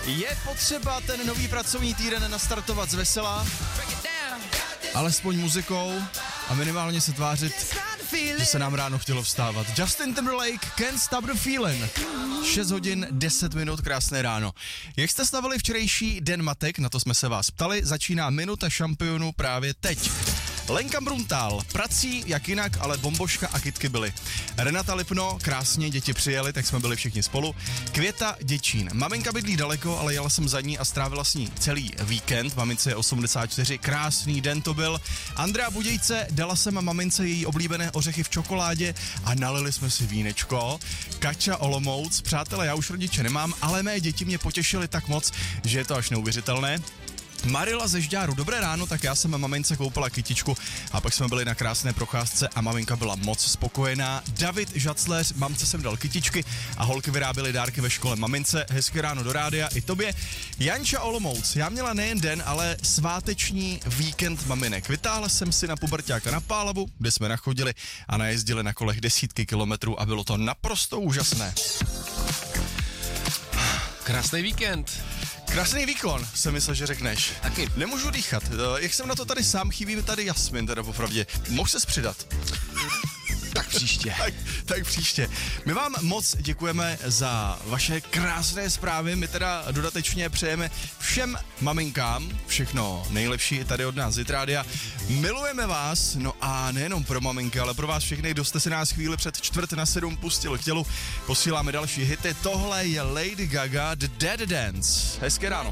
Je potřeba ten nový pracovní týden nastartovat z vesela, alespoň muzikou a minimálně se tvářit, že se nám ráno chtělo vstávat. Justin Timberlake, Can't Stop the Feeling. 6 hodin, 10 minut, krásné ráno. Jak jste stavili včerejší den matek, na to jsme se vás ptali, začíná minuta šampionů právě teď. Lenka Bruntál, prací jak jinak, ale bomboška a kytky byly. Renata Lipno, krásně, děti přijeli, tak jsme byli všichni spolu. Květa Děčín, maminka bydlí daleko, ale jela jsem za ní a strávila s ní celý víkend. Mamince je 84, krásný den to byl. Andrea Budějce, dala jsem mamince její oblíbené ořechy v čokoládě a nalili jsme si vínečko. Kača Olomouc, přátelé, já už rodiče nemám, ale mé děti mě potěšily tak moc, že je to až neuvěřitelné. Marila ze Žďáru, dobré ráno, tak já jsem mamince koupila kytičku a pak jsme byli na krásné procházce a maminka byla moc spokojená. David Žacléř, mamce jsem dal kytičky a holky vyráběly dárky ve škole mamince. Hezké ráno do rádia i tobě. Janča Olomouc, já měla nejen den, ale sváteční víkend maminek. Vytáhla jsem si na puberťáka na Pálavu, kde jsme nachodili a najezdili na kolech desítky kilometrů a bylo to naprosto úžasné. Krásný víkend. Krásný výkon, jsem myslel, že řekneš. Taky. Nemůžu dýchat. Jak jsem na to tady sám, chybí mi tady Jasmin, teda popravdě. Mohl ses přidat? Tak příště. Tak příště. My vám moc děkujeme za vaše krásné zprávy. My teda dodatečně přejeme všem maminkám všechno nejlepší tady od nás z Rádia. Milujeme vás, no a nejenom pro maminky, ale pro vás všechny, kdo jste si nás chvíli před 6:45 pustil k tělu. Posíláme další hity. Tohle je Lady Gaga, The Dead Dance. Hezké ráno.